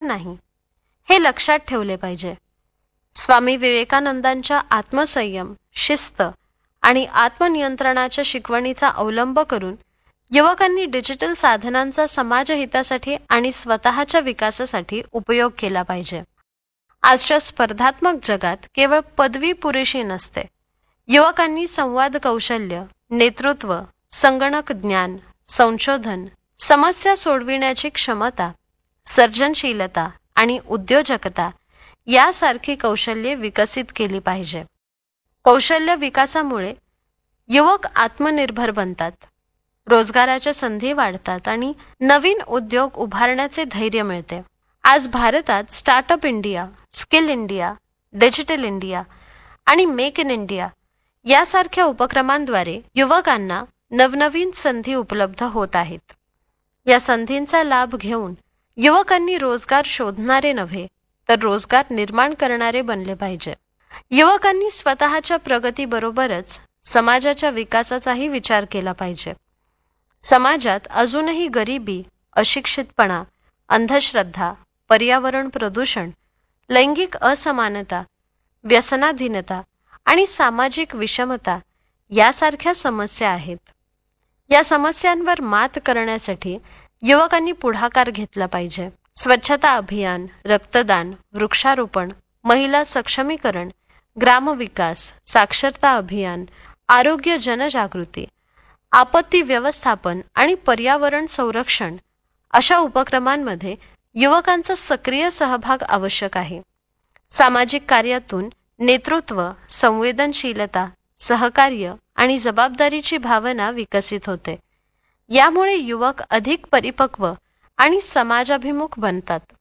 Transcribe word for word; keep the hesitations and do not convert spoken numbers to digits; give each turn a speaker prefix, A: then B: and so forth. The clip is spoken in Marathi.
A: नाही, हे लक्षात ठेवले पाहिजे. स्वामी विवेकानंदांच्या आत्मसंयम, शिस्त आणि आत्मनियंत्रणाच्या शिकवणीचा अवलंब करून युवकांनी डिजिटल साधनांचा समाजहितासाठी आणि स्वतःच्या विकासासाठी उपयोग केला पाहिजे. आजच्या स्पर्धात्मक जगात केवळ पदवी पुरेशी नसते. युवकांनी संवाद कौशल्य, नेतृत्व, संगणक ज्ञान, संशोधन, समस्या सोडविण्याची क्षमता, सर्जनशीलता आणि उद्योजकता यासारखी कौशल्ये विकसित केली पाहिजे. कौशल्य विकासामुळे युवक आत्मनिर्भर बनतात, रोजगाराच्या संधी वाढतात आणि नवीन उद्योग उभारण्याचे धैर्य मिळते. आज भारतात startup India, skill India, digital India आणि मेक इन इंडिया यासारख्या उपक्रमांद्वारे युवकांना नवनवीन संधी उपलब्ध होत आहेत. या संधींचा लाभ घेऊन युवकांनी रोजगार शोधणारे नव्हे तर रोजगार निर्माण करणारे बनले पाहिजे. युवकांनी स्वतःच्या प्रगतीबरोबरच समाजाच्या विकासाचाही विचार केला पाहिजे. समाजात अजूनही गरिबी, अशिक्षितपणा, अंधश्रद्धा, पर्यावरण प्रदूषण, लैंगिक असमानता, व्यसनाधीनता आणि सामाजिक विषमता यासारख्या समस्या आहेत. या समस्यांवर मात करण्यासाठी युवकांनी पुढाकार घेतला पाहिजे. स्वच्छता अभियान, रक्तदान, वृक्षारोपण, महिला सक्षमीकरण, ग्रामविकास, साक्षरता अभियान, आरोग्य जनजागृती, आपत्ती व्यवस्थापन आणि पर्यावरण संरक्षण अशा उपक्रमांमध्ये युवकांचा सक्रिय सहभाग आवश्यक आहे. सामाजिक कार्यातून नेतृत्व, संवेदनशीलता, सहकार्य आणि जबाबदारीची भावना विकसित होते. यामुळे युवक अधिक परिपक्व आणि समाजाभिमुख बनतात.